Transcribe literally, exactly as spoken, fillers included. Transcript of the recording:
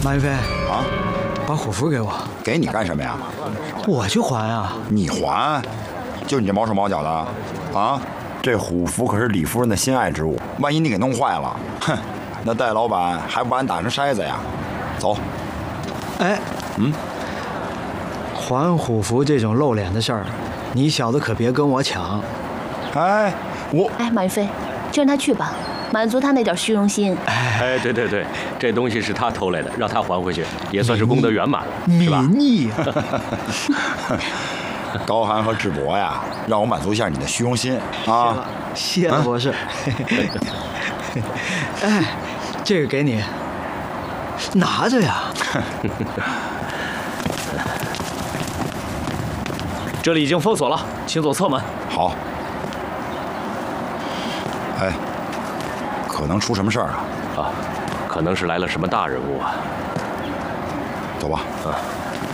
马云飞啊， 把虎符给我。 给你干什么呀？ 我去还啊！ 你还？就你这毛手毛脚的，啊？这虎符可是李夫人的心爱之物，万一你给弄坏了，哼，那戴老板还不把你打成筛子呀？走。 哎， 嗯， 还虎符这种露脸的事儿，你小子可别跟我抢。 哎，我哎，马云飞，就让他去吧，满足他那点虚荣心。 哎，对对对，这东西是他偷来的，让他还回去，也算是功德圆满，是吧？ 泯逆。 高寒和智博呀，让我满足一下你的虚荣心啊！ 谢了，博士。哎，这个给你，拿着呀。 这里已经封锁了，请走侧门。 好。哎，可能出什么事儿啊？ 啊，可能是来了什么大人物啊。 走吧。 啊。